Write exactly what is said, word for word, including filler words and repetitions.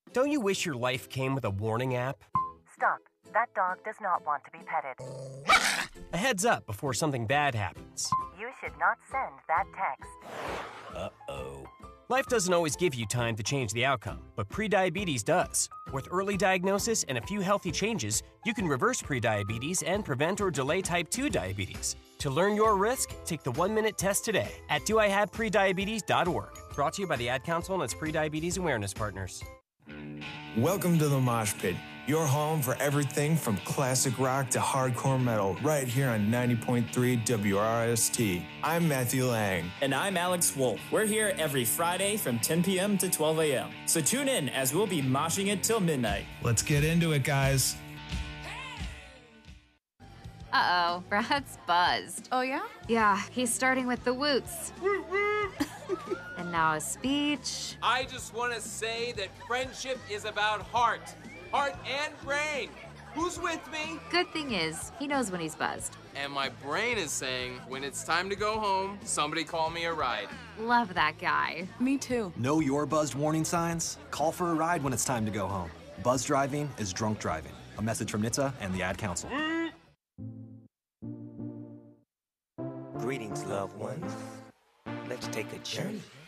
Don't you wish your life came with a warning app? Stop. That dog does not want to be petted. A heads up before something bad happens. You should not send that text. Uh-oh. Life doesn't always give you time to change the outcome, but prediabetes does. With early diagnosis and a few healthy changes, you can reverse prediabetes and prevent or delay type two diabetes. To learn your risk, take the one-minute test today at do I have prediabetes dot org. Brought to you by the Ad Council and its Prediabetes Awareness Partners. Welcome to the Mosh Pit, your home for everything from classic rock to hardcore metal, right here on ninety point three W R S T. I'm Matthew Lang. And I'm Alex Wolf. We're here every Friday from ten p.m. to twelve a.m. So tune in as we'll be moshing it till midnight. Let's get into it, guys. Uh-oh, Brad's buzzed. Oh, yeah? Yeah, he's starting with the woots. And now a speech. I just want to say that friendship is about heart. Heart and brain. Who's with me? Good thing is, he knows when he's buzzed. And my brain is saying, when it's time to go home, somebody call me a ride. Love that guy. Me too. Know your buzzed warning signs? Call for a ride when it's time to go home. Buzz driving is drunk driving. A message from N H T S A and the Ad Council. Greetings, loved ones. Let's take a journey